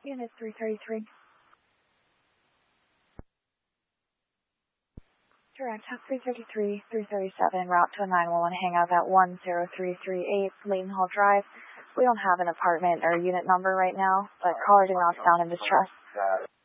Unit 333. Direct Hub 333, 337, route to a 911 hangout at 10338 Layton Hall Drive. We don't have an apartment or unit number right now, but caller do not sound in distress.